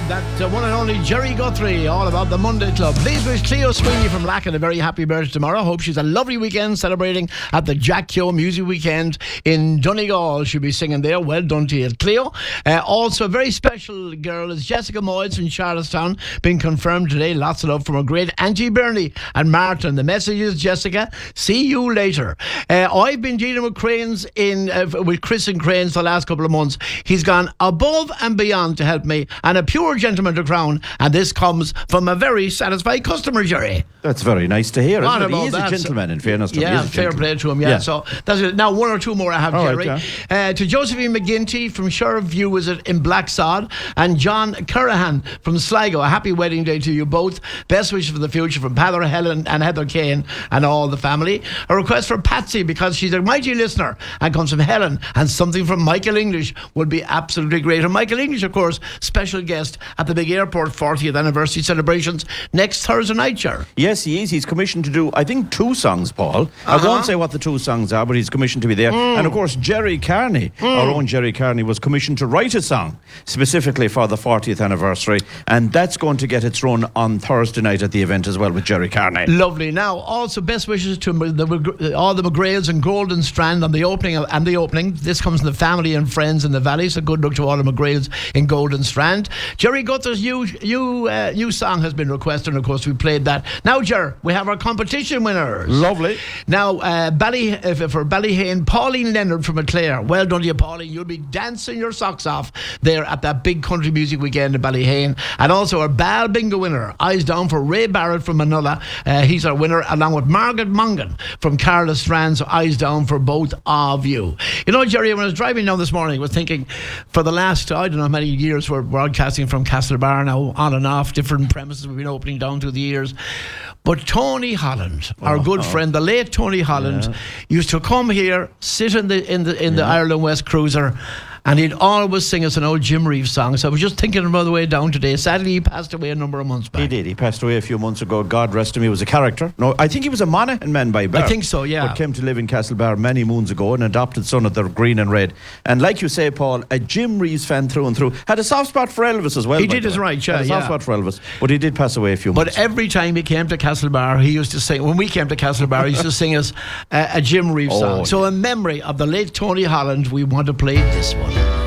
That one and only Jerry Guthrie, all about the Monday Club. Please wish Cleo Sweeney from Lacken a very happy birthday tomorrow. Hope she's a lovely weekend celebrating at the Jack Keogh Music Weekend in Donegal. She'll be singing there. Well done to you, Cleo. Also, a very special girl is Jessica Moyes from Charlestown, been confirmed today. Lots of love from her great Auntie Bernie and Martin. The message is, Jessica, see you later. I've been dealing with Cranes with Chris and Cranes the last couple of months. He's gone above and beyond to help me, and a pure gentleman to crown, and this comes from a very satisfied customer, Jerry. That's very nice to hear, isn't it? He is that? a gentleman, in fairness to him. Yeah, fair play to him, yeah. So that's it. Now, one or two more I have, all Jerry. Right, to Josephine McGinty from Shoreview is it in Blacksod, and John Currahan from Sligo. A happy wedding day to you both. Best wishes for the future from Pather, Helen and Heather Kane and all the family. A request for Patsy, because she's a mighty listener and comes from Helen, and something from Michael English would be absolutely great. And Michael English, of course, special guest at the big airport 40th anniversary celebrations next Thursday night, Ger. Yes, he is. He's commissioned to do, I think, 2 songs, Paul. I won't say what the 2 songs are, but he's commissioned to be there. And of course, Jerry Carney, our own Jerry Carney, was commissioned to write a song specifically for the 40th anniversary, and that's going to get its run on Thursday night at the event as well with Jerry Carney. Lovely. Now, also best wishes to all the McGrails and Golden Strand on the opening. This comes from the family and friends in the valley, so good luck to all the McGrails in Golden Strand. Jerry Guthrie's new song has been requested, and of course we played that. Now, Ger, we have our competition winners. Lovely. Now, for Ballyhane, Pauline Leonard from Eclair. Well done to you, Pauline. You'll be dancing your socks off there at that big country music weekend in Ballyhane. And also our Bal Bingo winner, eyes down for Ray Barrett from Manila. He's our winner, along with Margaret Mongan from Carla Strand. So eyes down for both of you. You know, Jerry, when I was driving down this morning, I was thinking, for the last, I don't know how many years, we're broadcasting from Castlebar now, on and off, different premises we've been opening down through the years. But Tony Holland, our good friend, the late Tony Holland, used to come here, sit in the Ireland West Cruiser, and he'd always sing us an old Jim Reeves song. So I was just thinking of on the way down today. Sadly, he passed away a number of months back. He did. He passed away a few months ago. God rest him. He was a character. No, I think he was a Monaghan man by birth. I think so, yeah. But came to live in Castlebar many moons ago, an adopted son of the Green and Red. And like you say, Paul, a Jim Reeves fan through and through. Had a soft spot for Elvis as well. He did his right, yeah. Had a soft spot for Elvis. But he did pass away a few months. But every time he came to Castlebar, he used to sing, when we came to Castlebar, he used to sing us a Jim Reeves song. So in memory of the late Tony Holland, we want to play this one.